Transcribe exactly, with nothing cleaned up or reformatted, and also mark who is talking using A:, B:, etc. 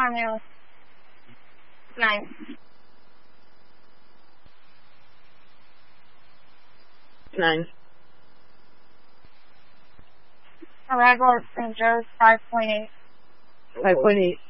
A: Carmel. Nine.
B: Nine.
A: Arago Saint Joe's five point eight.
B: Five point eight.